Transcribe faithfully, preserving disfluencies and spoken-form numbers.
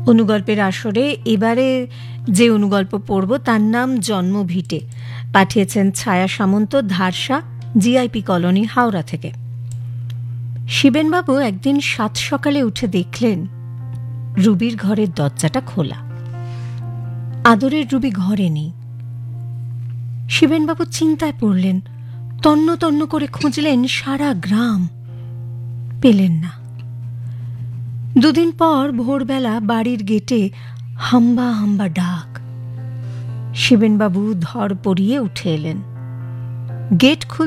অনুগল্পের আসরে এবারে যে অনুগল্প পড়ব তার নাম জন্মভিটে। পাঠিয়েছেন ছায়া সামন্ত, ধারসা, জিআইপি কলোনি, হাওড়া থেকে। শিবেনবাবু একদিন সাত সকালে উঠে দেখলেন রুবির ঘরের দরজাটা খোলা। আদরের রুবি ঘরে নেই। শিবেনবাবু চিন্তায় পড়লেন, তন্ন তন্ন করে খুঁজলেন সারা গ্রাম, পেলেন না। দুদিন পর ভোরবেলা বাড়ির গেটে হাম্বা হাম্বা ডাক। শিবেনবাবু ধর পড়িয়ে উঠে এলেন। গেট খুল